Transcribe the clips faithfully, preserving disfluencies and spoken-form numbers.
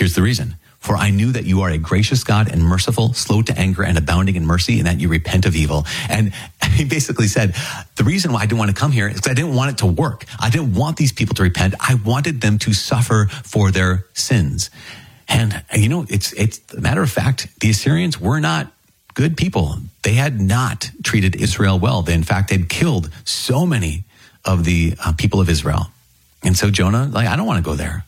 Here's the reason. For I knew that you are a gracious God and merciful, slow to anger and abounding in mercy, and that you repent of evil. And he basically said, the reason why I didn't want to come here is because I didn't want it to work. I didn't want these people to repent. I wanted them to suffer for their sins. And, you know, it's, it's a matter of fact, the Assyrians were not good people. They had not treated Israel well. They, in fact, had killed so many of the uh, people of Israel. And so Jonah, like, I don't want to go there.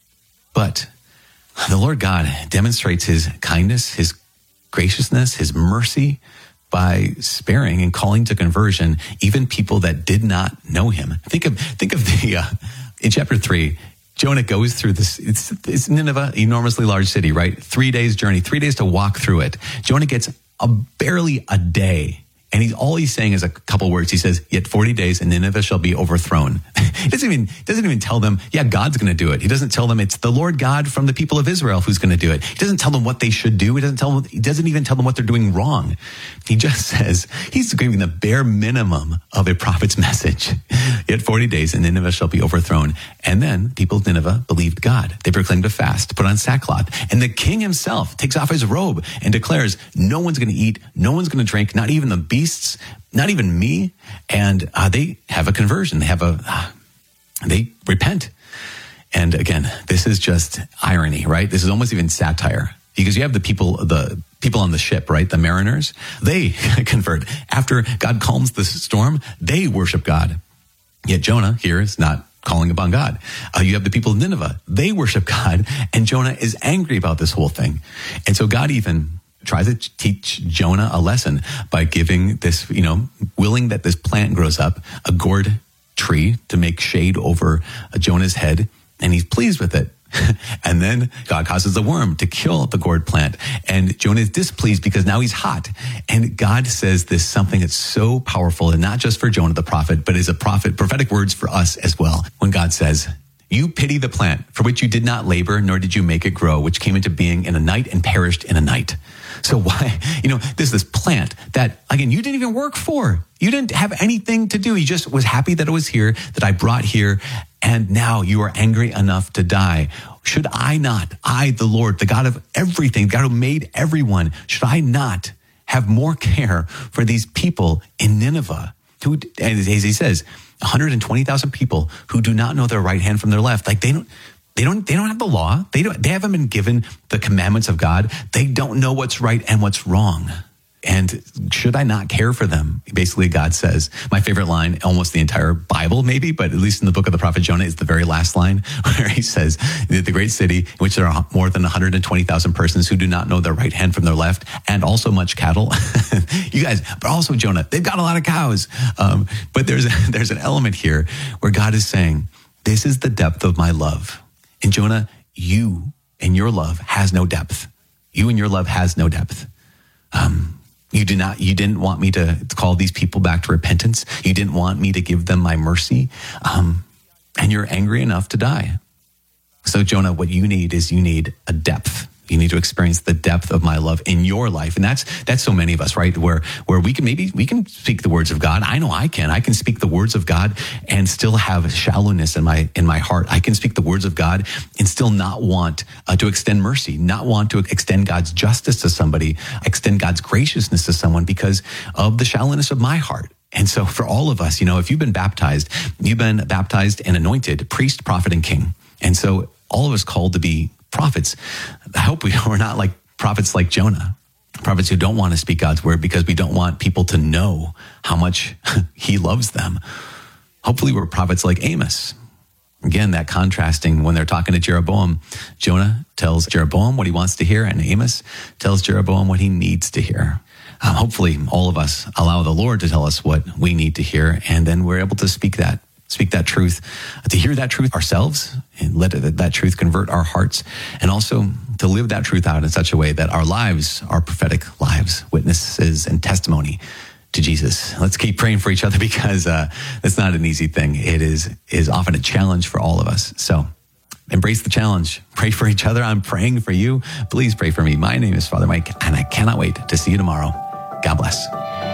But the Lord God demonstrates his kindness, his graciousness, his mercy by sparing and calling to conversion even people that did not know him. Think of think of the uh, in chapter three, Jonah goes through this. It's, it's Nineveh, enormously large city, right? Three days journey, three days to walk through it. Jonah gets a barely a day. And he's all he's saying is a couple words. He says, yet forty days and Nineveh shall be overthrown. He doesn't even, doesn't even tell them, yeah, God's going to do it. He doesn't tell them it's the Lord God from the people of Israel who's going to do it. He doesn't tell them what they should do. He doesn't tell them, he doesn't even tell them what they're doing wrong. He just says, he's giving the bare minimum of a prophet's message. Yet forty days and Nineveh shall be overthrown. And then people of Nineveh believed God. They proclaimed a fast, put on sackcloth. And the king himself takes off his robe and declares, no one's going to eat, no one's going to drink, not even the beasts, not even me. And uh, they have a conversion. They have a, uh, they repent. And again, this is just irony, right? This is almost even satire, because you have the people, the people on the ship, right? The mariners, they convert. After God calms the storm, they worship God. Yet Jonah here is not calling upon God. Uh, you have the people of Nineveh. They worship God, and Jonah is angry about this whole thing. And so God even tries to teach Jonah a lesson by giving this, you know, willing that this plant grows up, a gourd tree to make shade over Jonah's head, and he's pleased with it. And then God causes a worm to kill the gourd plant, and Jonah is displeased because now he's hot. And God says this something that's so powerful, and not just for Jonah the prophet, but is a prophet, prophetic words for us as well. When God says, you pity the plant for which you did not labor, nor did you make it grow, which came into being in a night and perished in a night. So why, you know, there's this plant that, again, you didn't even work for. You didn't have anything to do. You just was happy that it was here, that I brought here, and now you are angry enough to die. Should I not, I, the Lord, the God of everything, the God who made everyone, should I not have more care for these people in Nineveh? Who, and as he says, one hundred twenty thousand people who do not know their right hand from their left. Like they don't, They don't, they don't have the law. They don't, they haven't been given the commandments of God. They don't know what's right and what's wrong. And should I not care for them? Basically, God says, my favorite line, almost the entire Bible maybe, but at least in the book of the prophet Jonah is the very last line where he says, the great city in which there are more than one hundred twenty thousand persons who do not know their right hand from their left, and also much cattle. You guys, but also Jonah, they've got a lot of cows. Um, but there's, a, there's an element here where God is saying, this is the depth of my love. And Jonah, you and your love has no depth. You and your love has no depth. Um, you did not, you didn't want me to call these people back to repentance. You didn't want me to give them my mercy. Um, and you're angry enough to die. So Jonah, what you need is you need a depth. You need to experience the depth of my love in your life. And that's, that's so many of us, right? Where, where we can, maybe we can speak the words of God. I know I can, I can speak the words of God and still have shallowness in my, in my heart. I can speak the words of God and still not want uh, to extend mercy, not want to extend God's justice to somebody, extend God's graciousness to someone because of the shallowness of my heart. And so for all of us, you know, if you've been baptized, you've been baptized and anointed priest, prophet, and king. And so all of us called to be prophets. I hope we, we're not like prophets like Jonah, prophets who don't want to speak God's word because we don't want people to know how much he loves them. Hopefully we're prophets like Amos. Again, that contrasting when they're talking to Jeroboam, Jonah tells Jeroboam what he wants to hear, and Amos tells Jeroboam what he needs to hear. Um, hopefully all of us allow the Lord to tell us what we need to hear, and then we're able to speak that Speak that truth, to hear that truth ourselves and let that truth convert our hearts, and also to live that truth out in such a way that our lives are prophetic lives, witnesses and testimony to Jesus. Let's keep praying for each other because uh, it's not an easy thing. It is, is often a challenge for all of us. So embrace the challenge. Pray for each other. I'm praying for you. Please pray for me. My name is Father Mike, and I cannot wait to see you tomorrow. God bless.